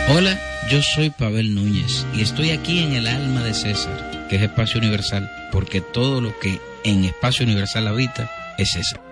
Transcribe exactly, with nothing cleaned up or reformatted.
Hola, yo soy Pavel Núñez y estoy aquí en el alma de César, que es Espacio Universal, porque todo lo que en Espacio Universal habita es César.